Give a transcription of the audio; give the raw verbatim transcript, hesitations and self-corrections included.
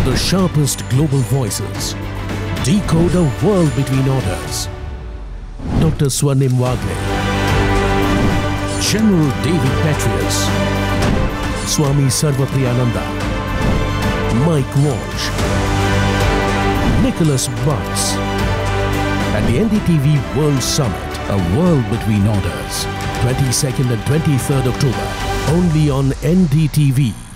The sharpest global voices decode a world between orders. Doctor Swarnim Wagle, General David Petraeus, Swami Sarvapriyananda, Mike Walsh, Nicholas Butts, and the N D T V World Summit, a world between orders. twenty-second and twenty-third October, only on N D T V.